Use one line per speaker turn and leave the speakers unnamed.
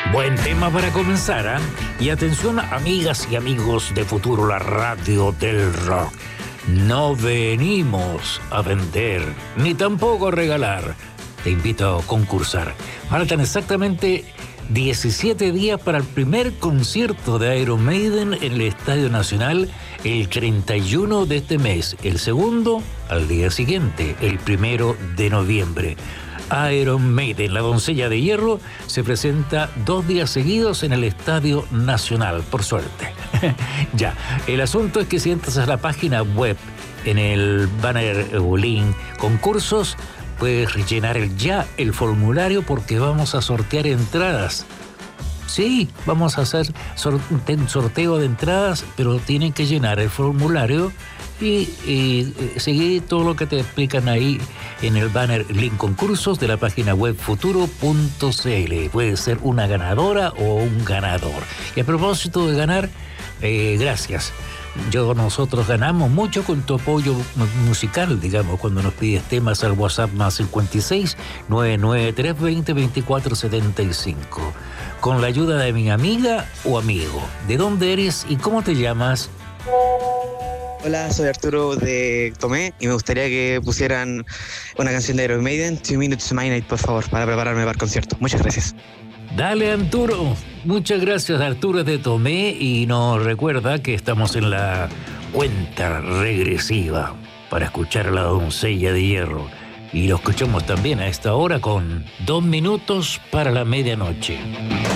Buen tema para comenzar, ¿eh? Y atención, amigas y amigos de Futuro, la radio del rock. No venimos a vender, ni tampoco a regalar. Te invito a concursar. Faltan exactamente 17 días para el primer concierto de Iron Maiden en el Estadio Nacional el 31 de este mes. El segundo al día siguiente, el 1 de noviembre. Iron Maiden, la doncella de hierro, se presenta 2 días seguidos en el Estadio Nacional, por suerte. Ya, el asunto es que si entras a la página web, en el banner o link concursos, puedes rellenar el formulario porque vamos a sortear entradas. Sí, vamos a hacer un sorteo de entradas, pero tienen que llenar el formulario y seguir todo lo que te explican ahí en el banner link concursos de la página web futuro.cl. Puede ser una ganadora o un ganador. Y a propósito de ganar, gracias. Nosotros ganamos mucho con tu apoyo musical, digamos, cuando nos pides temas al WhatsApp más 56 993 20 24 75. Con la ayuda de mi amiga o amigo. ¿De dónde eres y cómo te llamas?
Hola, soy Arturo de Tomé y me gustaría que pusieran una canción de Iron Maiden, 2 Minutes to Midnight, por favor, para prepararme para el concierto. Muchas gracias.
Dale, Arturo. Muchas gracias, Arturo de Tomé, y nos recuerda que estamos en la cuenta regresiva para escuchar a la doncella de hierro. Y lo escuchamos también a esta hora con 2 minutos para la medianoche.